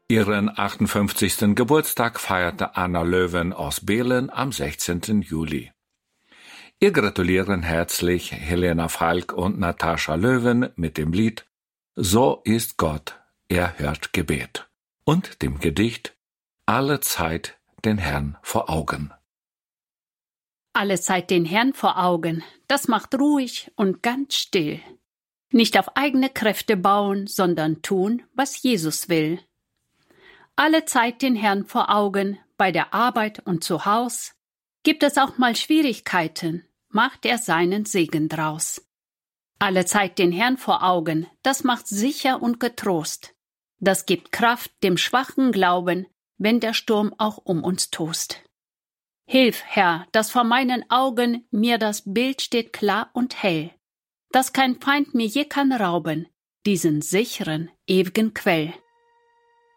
Ihren 58. Geburtstag feierte Anna Löwen aus Behlen am 16. Juli. Ihr gratulieren herzlich Helena Falk und Natascha Löwen mit dem Lied »So ist Gott, er hört Gebet« und dem Gedicht »Alle Zeit den Herrn vor Augen«. Alle Zeit den Herrn vor Augen, das macht ruhig und ganz still. Nicht auf eigene Kräfte bauen, sondern tun, was Jesus will. Alle Zeit den Herrn vor Augen, bei der Arbeit und zu Haus. Gibt es auch mal Schwierigkeiten, macht er seinen Segen draus. Alle Zeit den Herrn vor Augen, das macht sicher und getrost. Das gibt Kraft dem schwachen Glauben, wenn der Sturm auch um uns tost. Hilf, Herr, dass vor meinen Augen mir das Bild steht klar und hell, dass kein Feind mir je kann rauben, diesen sicheren, ewigen Quell.